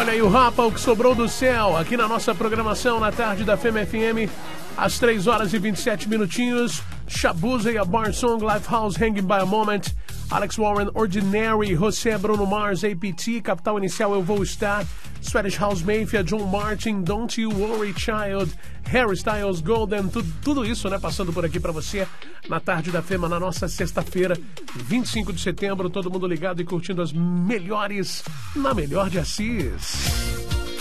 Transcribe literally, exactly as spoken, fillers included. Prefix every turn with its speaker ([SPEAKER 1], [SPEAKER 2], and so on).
[SPEAKER 1] Olha aí o Rapa, o que sobrou do céu, aqui na nossa programação na tarde da F E M F M, às três horas e vinte e sete minutinhos. Shabuza e a Bar Song, Lifehouse, Hanging by a Moment, Alex Warren, Ordinary, José Bruno Mars, A P T, Capital Inicial, Eu Vou Estar, Swedish House Mafia, John Martin, Don't You Worry Child, Harry Styles, Golden, tudo, tudo isso, né, passando por aqui pra você na tarde da F E M, na nossa sexta-feira, vinte e cinco de setembro, todo mundo ligado e curtindo as melhores na Melhor de Assis.